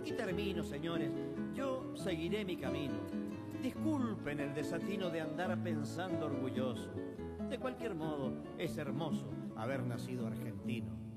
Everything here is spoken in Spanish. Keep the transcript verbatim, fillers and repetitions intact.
Y termino, señores, yo seguiré mi camino. Disculpen el desatino de andar pensando orgulloso. De cualquier modo, es hermoso haber nacido argentino.